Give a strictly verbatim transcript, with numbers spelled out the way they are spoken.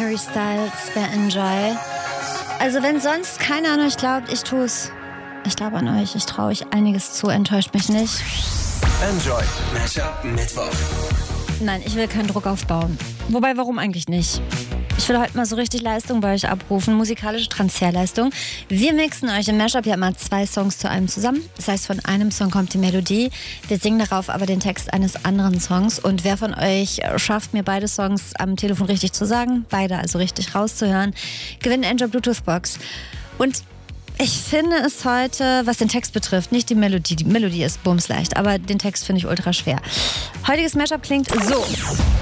Harry Styles bei Enjoy. Also wenn sonst keiner an euch glaubt, ich tu's. Ich glaube an euch, ich traue euch einiges zu, enttäuscht mich nicht. Enjoy Mashup Mittwoch. Nein, ich will keinen Druck aufbauen. Wobei, warum eigentlich nicht? Ich will heute mal so richtig Leistung bei euch abrufen, musikalische Transferleistung. Wir mixen euch im Mashup ja immer zwei Songs zu einem zusammen. Das heißt, von einem Song kommt die Melodie. Wir singen darauf aber den Text eines anderen Songs. Und wer von euch schafft, mir beide Songs am Telefon richtig zu sagen, beide also richtig rauszuhören, gewinnt eine Enjoy Bluetooth Box. Und ich finde es heute, was den Text betrifft, nicht die Melodie. Die Melodie ist bumsleicht, aber den Text finde ich ultra schwer. Heutiges Mashup klingt so.